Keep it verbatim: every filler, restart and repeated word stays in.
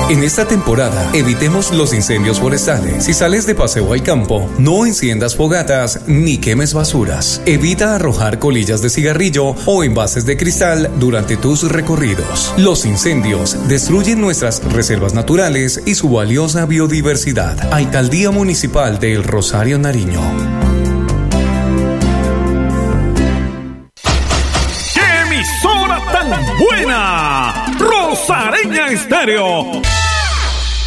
En esta temporada, evitemos los incendios forestales. Si sales de paseo al campo, no enciendas fogatas ni quemes basuras. Evita arrojar colillas de cigarrillo o envases de cristal durante tus recorridos. Los incendios destruyen nuestras reservas naturales y su valiosa biodiversidad. Alcaldía Municipal de El Rosario, Nariño. ¡Qué emisora tan buena! Rosareña Estéreo.